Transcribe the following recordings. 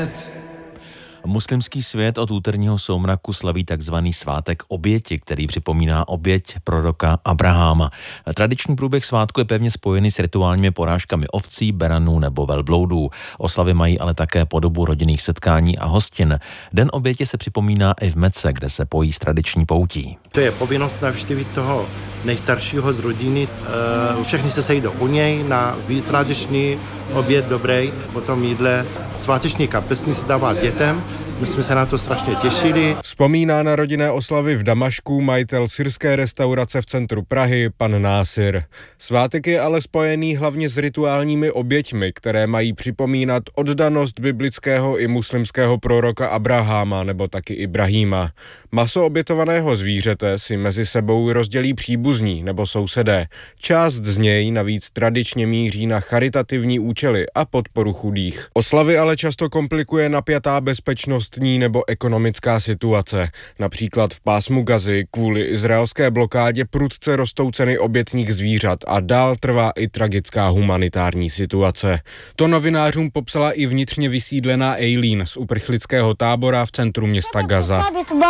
svět. Muslimský svět od úterního soumraku slaví takzvaný svátek oběti, který připomíná oběť proroka Abraháma. Tradiční průběh svátku je pevně spojený s rituálními porážkami ovcí, beranů nebo velbloudů. Oslavy mají ale také podobu rodinných setkání a hostin. Den oběti se připomíná i v Mece, kde se pojí s tradiční poutí. To je povinnost navštívit toho nejstaršího z rodiny. Všichni se sejdou u něj na tradiční oběd dobrý, potom jídle. Sváteční kapesní se dává dětem. My jsme se na to strašně těšili. Vzpomíná na rodinné oslavy v Damašku majitel syrské restaurace v centru Prahy, pan Násir. Svátek je ale spojený hlavně s rituálními oběťmi, které mají připomínat oddanost biblického i muslimského proroka Abraháma nebo taky Ibrahima. Maso obětovaného zvířete si mezi sebou rozdělí příbuzní nebo sousedé. Část z něj navíc tradičně míří na charitativní účely a podporu chudých. Oslavy ale často komplikuje napjatá bezpečnost nebo ekonomická situace. Například v pásmu Gazy kvůli izraelské blokádě prudce rostou ceny obětních zvířat a dál trvá i tragická humanitární situace. To novinářům popsala i vnitřně vysídlená Eileen z uprchlického tábora v centru města Gaza.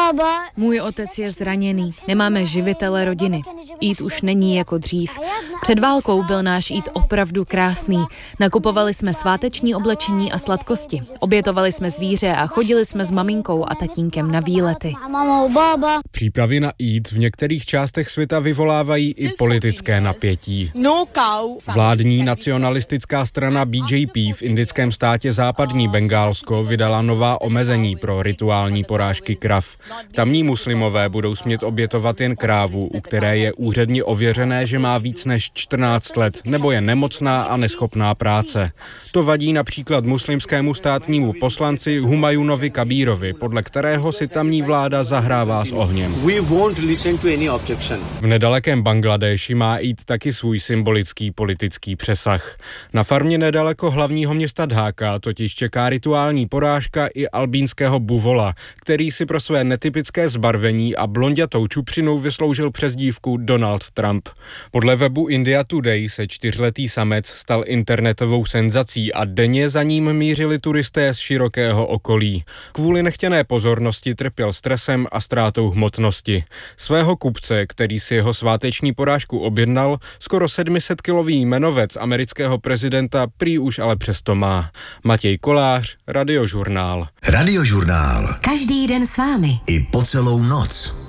Můj otec je zraněný. Nemáme živitele rodiny. Jít už není jako dřív. Před válkou byl náš jít opravdu krásný. Nakupovali jsme sváteční oblečení a sladkosti. Obětovali jsme zvíře a chodili jsme s maminkou a tatínkem na výlety. Přípravy na Eid v některých částech světa vyvolávají i politické napětí. Vládní nacionalistická strana BJP v indickém státě Západní Bengálsko vydala nová omezení pro rituální porážky krav. Tamní muslimové budou smět obětovat jen krávu, u které je úředně ověřené, že má víc než 14 let nebo je nemocná a neschopná práce. To vadí například muslimskému státnímu poslanci Humajunovi Kabírovi, podle kterého si tamní vláda zahrává s ohněm. V nedalekém Bangladéši má Eid taky svůj symbolický politický přesah. Na farmě nedaleko hlavního města Dháka totiž čeká rituální porážka i albínského buvola, který si pro své netypické zbarvení a blonďatou čupřinu vysloužil přezdívku Donald Trump. Podle webu India Today se 4letý samec stal internetovou senzací a denně za ním mířili turisté z širokého okolí. Kvůli nechtěné pozornosti trpěl stresem a ztrátou hmotnosti. Svého kupce, který si jeho sváteční porážku objednal, skoro 700kilový jmenovec amerického prezidenta prý už ale přesto má. Matěj Kolář, Radiožurnál. Radiožurnál. Každý den s vámi. I po celou noc.